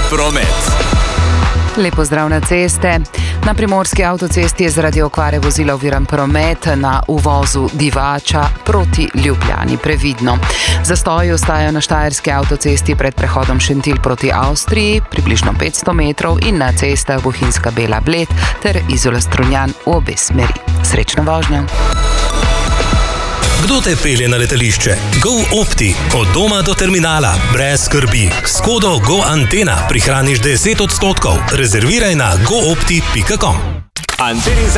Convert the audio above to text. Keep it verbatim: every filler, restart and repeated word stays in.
promet. Lepo zdrav na ceste. Na primorski avtocesti je zaradi okvare vozila oviran promet na uvozu Divača proti Ljubljani. Previdno. Zastoji ostajajo na štajerski avtocesti pred prehodom Šentilj proti Avstriji, približno petsto metrov, in na cestah Bohinjska Bela Bled ter Izola Strunjan v obe smeri. Srečno vožnjo. Kdo te pelje na letališče? GoOpti. Od doma do terminala. Brez skrbi. S kodo GoAntena prihraniš deset odstotkov. Rezerviraj na goopti pika com.